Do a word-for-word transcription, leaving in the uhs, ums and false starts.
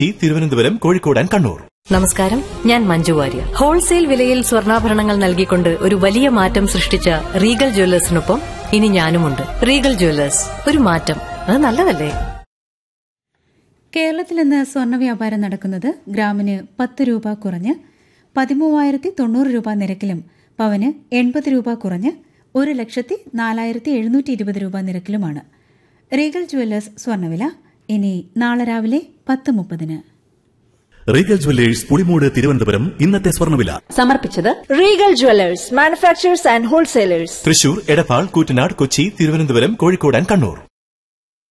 ഈ തിരുവനന്തപുരം, കോഴിക്കോട് ആൻഡ് കണ്ണൂർ. നമസ്കാരം, ഞാൻ മഞ്ജു വാര്യർ. ഹോൾസെയിൽ വിലയിൽ സ്വർണ്ണാഭരണങ്ങൾ നൽകിക്കൊണ്ട് ഒരു വലിയ മാറ്റം സൃഷ്ടിച്ച റീഗൽ ജ്വല്ലേഴ്സിനൊപ്പം ഇനി ഞാനുമുണ്ട്. റീഗൽ ജ്വല്ലേഴ്സ്, ഒരു മാറ്റം, അത് നല്ലതല്ലേ? കേരളത്തിൽ ഇന്ന് സ്വർണ്ണ വ്യാപാരം നടക്കുന്നത് ഗ്രാമിന് പത്ത് രൂപ കുറഞ്ഞ് പതിമൂവായിരത്തി തൊണ്ണൂറ് രൂപ നിരക്കിലും പവന് എൺപത് രൂപ കുറഞ്ഞ് ഒരു ലക്ഷത്തി നാലായിരത്തി എഴുന്നൂറ്റി ഇരുപത് രൂപ നിരക്കിലുമാണ്. റീഗൽ ജ്വല്ലേഴ്സ് സ്വർണ്ണവില ഇനി നാളെ രാവിലെ പത്ത് മുപ്പതിന്. Regal Jewellers Pulimoodu, Thiruvananthapuram. ഇന്നത്തെ സ്വർണ്ണവില സമർപ്പിച്ചത് Regal Jewellers, manufacturers and wholesalers, Thrissur, Edappal, Koottanad, Kochi, Thiruvananthapuram, Kozhikode and Kannur.